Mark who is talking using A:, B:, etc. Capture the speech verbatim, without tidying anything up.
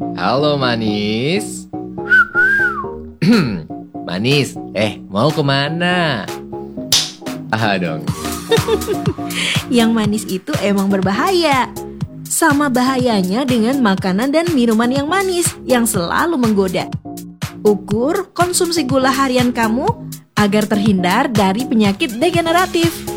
A: Halo manis. Manis, eh mau kemana? Ah dong.
B: Yang manis itu emang berbahaya. Sama bahayanya dengan makanan dan minuman yang manis yang selalu menggoda. Ukur konsumsi gula harian kamu agar terhindar dari penyakit degeneratif.